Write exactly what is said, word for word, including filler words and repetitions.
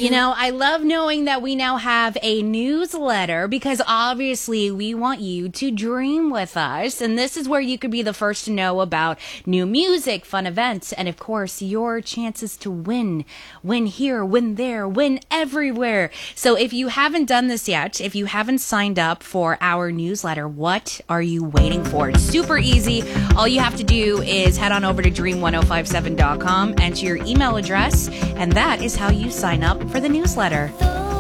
You know, I love knowing that we now have a newsletter because obviously we want you to dream with us. And this is where you could be the first to know about new music, fun events, and of course, your chances to win. Win here, win there, win everywhere. So if you haven't done this yet, if you haven't signed up for our newsletter, what are you waiting for? It's super easy. All you have to do is head on over to dream one oh five seven dot com, enter your email address, and that is how you sign up for the newsletter.